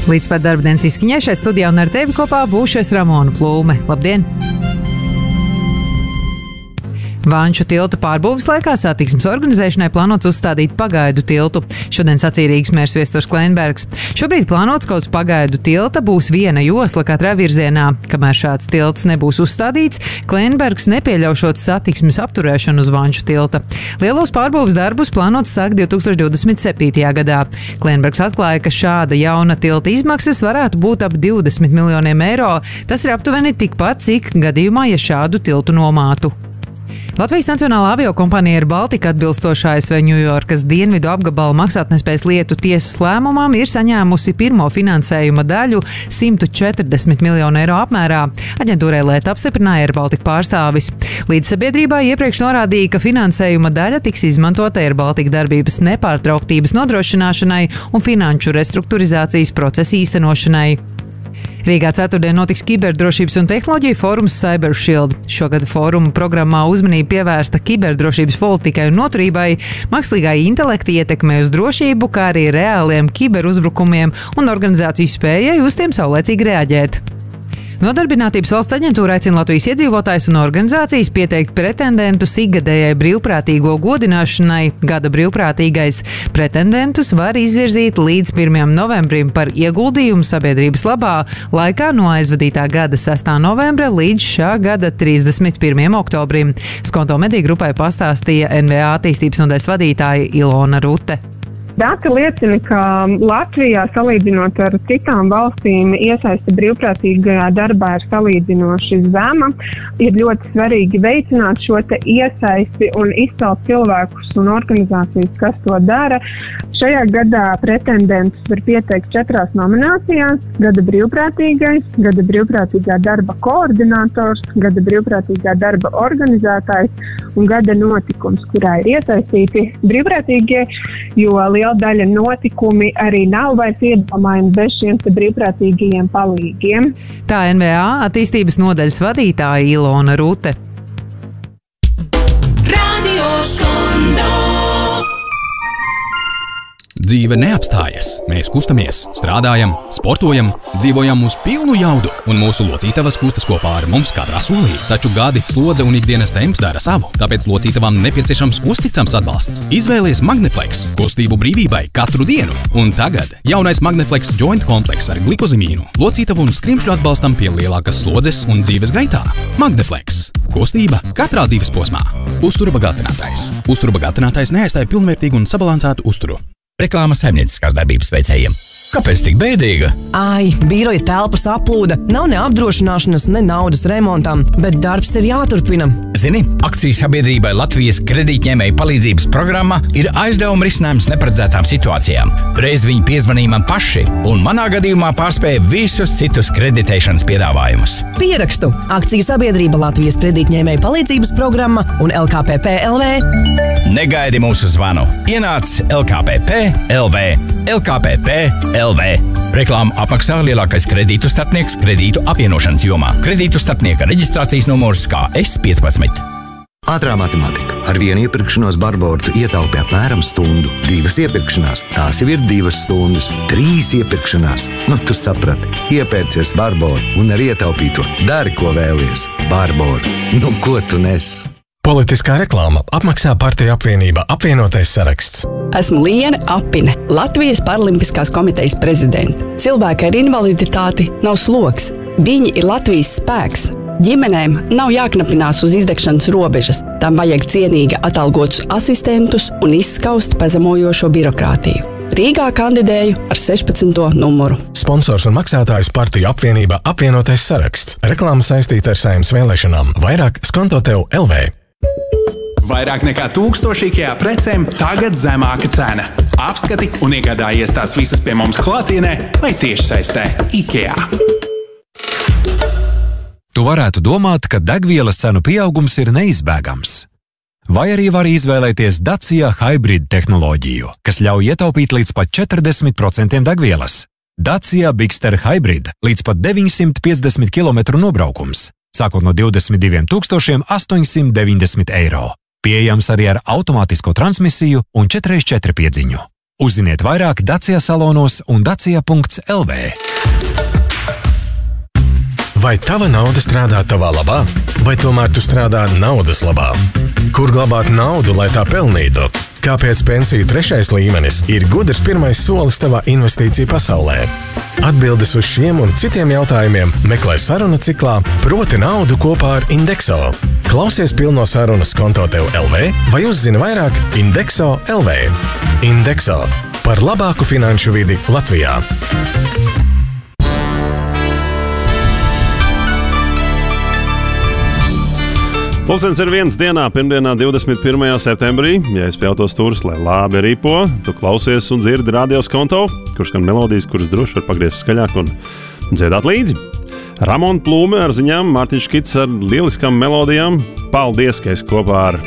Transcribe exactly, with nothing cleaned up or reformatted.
Līdz pat darbdienas izskaņai šeit studijā un ar tevi kopā būšu es Ramona Plūme. Labdien! Vanču tilta pārbūves laikā satiksmes organizēšanai plānots uzstādīt pagaidu tiltu. Šodien sacīja Rīgas mērs Viesturs Klenbergs. Šobrīd plānots, ka uz pagaidu tilta būs viena josla katrā virzienā. Kamēr šāds tilts nebūs uzstādīts, Klenbergs nepieļaušot satiksmes apturēšanu uz Vanču tilta. Lielos pārbūves darbus plānots sākt divtūkstoš divdesmit septītajā gadā. Klenbergs atklāja, ka šāda jauna tilta izmaksas varētu būt ap divdesmit miljoniem eiro. Tas ir aptuveni tikpat, cik gadījumā, ja šādu tiltu nomātu. Latvijas Nacionālā aviokompānija Air Baltica atbilstoši A S V Ņujorkas dienvidu apgabala maksātnespējas lietu tiesas lēmumam ir saņēmusi pirmo finansējuma daļu simt četrdesmit miljonu eiro apmērā. Aģentūrai Lēt apstiprināja Air Baltica pārstāvis. Līdzsabiedrībā iepriekš norādīja, ka finansējuma daļa tiks izmantota Air Baltica darbības nepārtrauktības nodrošināšanai un finanšu restruktūrizācijas procesa īstenošanai. Rīgā ceturtdien notiks Kiberdrošības un tehnoloģiju fórums Cyber Shield. Šogad fóruma programmā uzmanība pievērsta kiberdrošības politikai un noturībai, mākslīgā intelekta ietekmei uz drošību, kā arī reāliem kiberuzbrukumiem un organizāciju spējai uz tiem saulēcīgi reaģēt. Nodarbinātības valsts aģentūra aicina Latvijas iedzīvotājus un organizācijas pieteikt pretendentus ikgadējai brīvprātīgo godināšanai. Gada brīvprātīgais pretendentus var izvirzīt līdz pirmajam novembrim par ieguldījumu sabiedrības labā laikā no aizvadītā gada sestā novembra līdz šā gada trīsdesmit pirmajam oktobrim. Skonto mediju grupai pastāstīja N V A attīstības nodaļas vadītāja Ilona Rute. Dati liecina, ka Latvijā, salīdzinot ar citām valstīm, iesaiste brīvprātīgajā darbā ir salīdzinoši zema. Ir ļoti svarīgi veicināt šo te iesaisti un izcelt cilvēkus un organizācijas, kas to dara. Šajā gadā pretendentus var pieteikt četrās nominācijās – gada brīvprātīgais, gada brīvprātīgā darba koordinators, gada brīvprātīgā darba organizētājs un gada notikums, kurā ir iesaistīti brīvprātīgie, jo liela daļa notikumi arī nav vairs iedomājami bez šiem brīvprātīgajiem palīgiem. Tā N V A attīstības nodaļas vadītāja Ilona Rute. Radio Skondo. Dzīve neapstājas. Mēs kustamies, strādājam, sportojam, dzīvojam uz pilnu jaudu, un mūsu locītavas kustas kopā ar mums katrā solī. Taču gadi, slodze un ikdienas temps dara savu, tāpēc locītavām nepieciešams uzticams atbalsts. Izvēlies Magneflex kustību brīvībai katru dienu. Un tagad jaunais Magneflex Joint komplekss ar glikozimīnu, locītavu un skrimšļu atbalstam pie lielākas slodzes un dzīves gaitā. Magneflex – kustība katrā dzīves posmā. Uzturu bagātinātājs. Uzturu bagātinātājs neaizstāja pilnvērtīgu un sabalansētu uzturu. Reklāma saimnieciskās darbības veicējiem. Kāpēc tik bēdīga? Ai, biroja telpas aplūda, nav ne apdrošināšanas, ne naudas remontam, bet darbs ir jāturpina. Zini, akciju sabiedrībai Latvijas kredītņēmēju palīdzības programma ir aizdevuma risinājums neparedzētām situācijām. Reiz viņi piezvanīja man paši, un manā gadījumā pārspēja visus citus kreditēšanas piedāvājumus. Pierakstu akciju sabiedrība Latvijas kredītņēmēju palīdzības programma un L K P P L V. Negaidi mūsu zvanu. Ienāc L K P P L V. L K P P L V. Reklāmu apmaksā lielākais kredītu starpnieks kredītu apvienošanas jomā. Kredītu starpnieka reģistrācijas numurs K S piecpadsmit. Ātrā matemātika. Ar vienu iepirkšanos Barboru ietaupi apmēram stundu. Divas iepirkšanās, tās jau ir divas stundas. Trīs iepirkšanās, nu tu saprati. Iepērcies Barboru un ar ietaupīto dari, ko vēlies. Barboru, nu ko tu nes? Politiskā reklāma apmaksā partiju apvienība Apvienotais saraksts. Esmu Liene Apine, Latvijas Paralimpiskās komitejas prezidente. Cilvēki ar invaliditāti nav sloks. Viņi ir Latvijas spēks. Ģimenēm nav jāknapinās uz izdegšanas robežas. Tam vajag cienīgi atalgotus asistentus un izskaust pazemojošo birokrātiju. Rīgā kandidēju ar sešpadsmito numuru. Sponsors un maksātājs partiju apvienība Apvienotais saraksts. Reklāma saistīta ar Saeimas vēlēšanām. Vairāk skonto tev L V. Vairāk nekā tūkstoši IKEA precēm, tagad zemāka cena. Apskati un iegādājies tās visas pie mums klātienē vai tiešsaistē IKEA. Tu varētu domāt, ka degvielas cenu pieaugums ir neizbēgams. Vai arī var izvēlēties Dacia Hybrid tehnoloģiju, kas ļauj ietaupīt līdz pat četrdesmit procentiem degvielas. Dacia Bigster Hybrid līdz pat deviņsimt piecdesmit kilometru nobraukums, sākot no divdesmit diviem tūkstošiem astoņsimt deviņdesmit eiro. Pieejams arī ar automātisko transmisiju un četri četri piedziņu. Uzziniet vairāk Dacia salonos un dacia punkts el vē. Vai tava nauda strādā tavā labā, vai tomēr tu strādā naudas labā? Kur glabāt naudu, lai tā pelnītu? Kāpēc pensiju trešais līmenis ir gudrs pirmais solis tavā investīciju pasaulē? Atbildes uz šiem un citiem jautājumiem meklē sarunu ciklā Proti naudu kopā ar Indexo. Klausies pilno sarunas Konto tev el vē vai uzzini vairāk Indexo el vē. Indexo – par labāku finanšu vidi Latvijā. Pulkstenis ir viens dienā, pirmdienā, divdesmit pirmajā septembrī. Ja es pjautos stūris, lai labi ripo, tu klausies un dzirdi radios Konto, kurš skan melodijas, kuras droši var pagriezt skaļāk un dziedāt līdzi. Ramona Plūme ar ziņām, Mārtiņš Kits ar lieliskām melodijām. Paldies, ka esi kopā ar